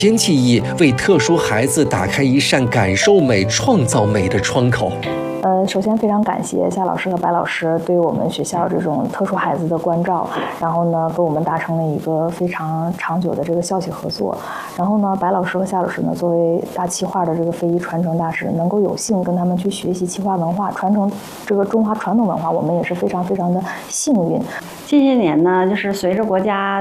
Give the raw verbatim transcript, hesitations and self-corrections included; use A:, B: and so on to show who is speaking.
A: 天气意为特殊孩子打开一扇感受美、创造美的窗口。
B: 呃，首先非常感谢夏老师和白老师对我们学校这种特殊孩子的关照，然后呢，跟我们达成了一个非常长久的这个校企合作。然后呢，白老师和夏老师呢，作为大企划的这个非遗传承大使，能够有幸跟他们去学习企划文化，传承这个中华传统文化，我们也是非常非常的幸运。
C: 近些年呢，就是随着国家